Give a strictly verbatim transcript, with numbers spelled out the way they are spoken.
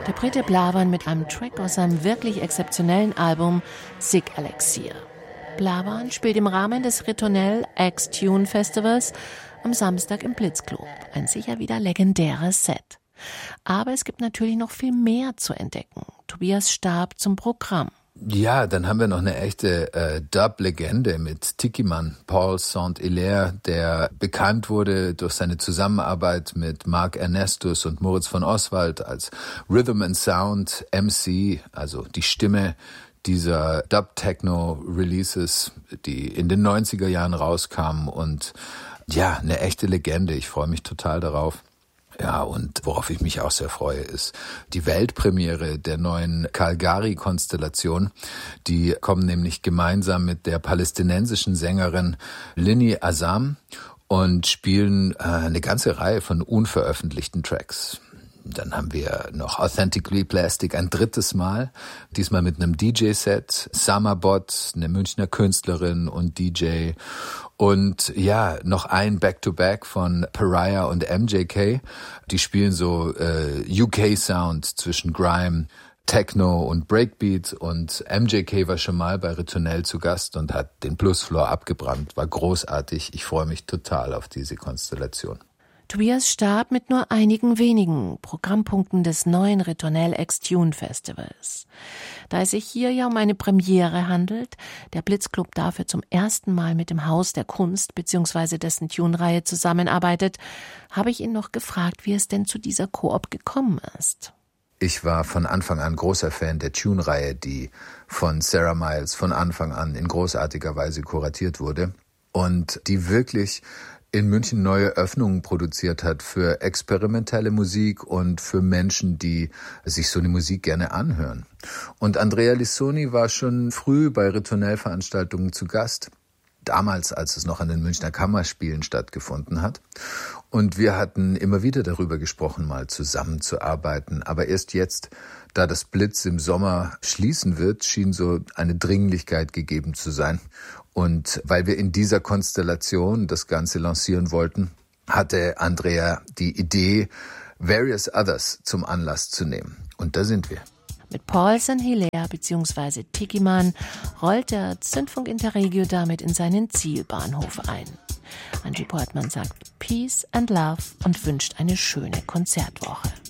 Der Brite Blavan mit einem Track aus seinem wirklich exzeptionellen Album Sick Elixir. Blavan spielt im Rahmen des Ritornell X-Tune Festivals am Samstag im Blitzclub. Ein sicher wieder legendäres Set. Aber es gibt natürlich noch viel mehr zu entdecken. Tobias Staab zum Programm. Ja, dann haben wir noch eine echte äh, Dub-Legende mit Tikiman, Paul Saint-Hilaire, der bekannt wurde durch seine Zusammenarbeit mit Mark Ernestus und Moritz von Oswald als Rhythm and Sound M C, also die Stimme dieser Dub-Techno-Releases, die in den neunziger Jahren rauskamen und ja, eine echte Legende. Ich freue mich total darauf. Ja, und worauf ich mich auch sehr freue, ist die Weltpremiere der neuen Calgary-Konstellation. Die kommen nämlich gemeinsam mit der palästinensischen Sängerin Linny Azam und spielen äh, eine ganze Reihe von unveröffentlichten Tracks. Dann haben wir noch Authentically Plastic ein drittes Mal, diesmal mit einem D J-Set, Summerbot, eine Münchner Künstlerin und D J und ja, noch ein Back-to-Back von Pariah und M J K. Die spielen so äh, U K-Sound zwischen Grime, Techno und Breakbeat und M J K war schon mal bei Ritornell zu Gast und hat den Plusfloor abgebrannt, war großartig. Ich freue mich total auf diese Konstellation. Tobias Staab mit nur einigen wenigen Programmpunkten des neuen Ritornell X-Tune Festivals. Da es sich hier ja um eine Premiere handelt, der Blitzclub dafür zum ersten Mal mit dem Haus der Kunst bzw. dessen Tune-Reihe zusammenarbeitet, habe ich ihn noch gefragt, wie es denn zu dieser Koop gekommen ist. Ich war von Anfang an großer Fan der Tune-Reihe, die von Sarah Miles von Anfang an in großartiger Weise kuratiert wurde und die wirklich in München neue Öffnungen produziert hat für experimentelle Musik und für Menschen, die sich so eine Musik gerne anhören. Und Andrea Lissoni war schon früh bei Ritornell-Veranstaltungen zu Gast, damals, als es noch an den Münchner Kammerspielen stattgefunden hat. Und wir hatten immer wieder darüber gesprochen, mal zusammenzuarbeiten. Aber erst jetzt, da das Blitz im Sommer schließen wird, schien so eine Dringlichkeit gegeben zu sein. Und weil wir in dieser Konstellation das Ganze lancieren wollten, hatte Andrea die Idee, Various Others zum Anlass zu nehmen. Und da sind wir. Mit Paul Saint-Hilaire bzw. Tikiman rollt der Zündfunk Interregio damit in seinen Zielbahnhof ein. Angie Portmann sagt Peace and Love und wünscht eine schöne Konzertwoche.